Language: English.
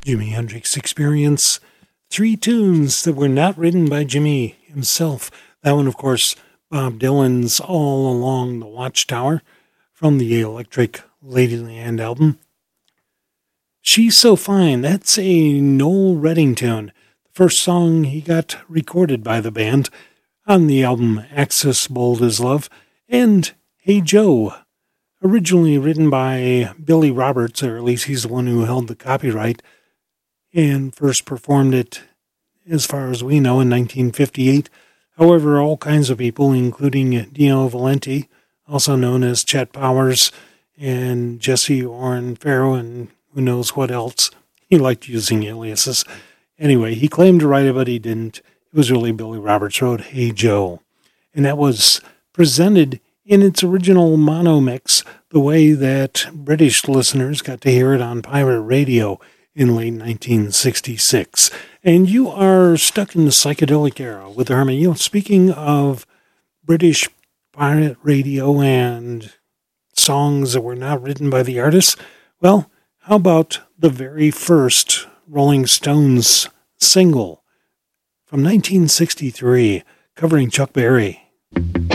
Jimi Hendrix Experience. 3 tunes that were not written by Jimi himself. That one, of course, Bob Dylan's All Along the Watchtower from the Electric Ladyland album. She's So Fine, that's a Noel Redding tune. The first song he got recorded by the band on the album Axis Bold as Love. And Hey Joe, originally written by Billy Roberts, or at least he's the one who held the copyright, and first performed it, as far as we know, in 1958. However, all kinds of people, including Dino Valenti, also known as Chet Powers, and Jesse Orrin Farrow, and who knows what else. He liked using aliases. Anyway, he claimed to write it, but he didn't. It was really Billy Roberts wrote Hey Joe. And that was presented in its original mono mix, the way that British listeners got to hear it on pirate radio in late 1966. And you are stuck in the psychedelic era with Herman. You know, speaking of British pirate radio and songs that were not written by the artists, well, how about the very first Rolling Stones single from 1963 covering Chuck Berry?